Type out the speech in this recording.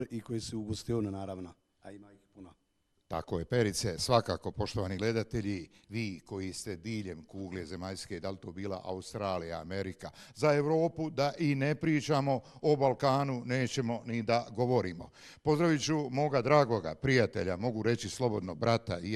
i koji su u Gustionu, naravno, a ima ih puno. Tako je, Perice, svakako, poštovani gledatelji, vi koji ste diljem kugle zemaljske, da li to bila Australija, Amerika, za Evropu da i ne pričamo, o Balkanu nećemo ni da govorimo. Pozdravit ću moga dragoga prijatelja, mogu reći slobodno brata i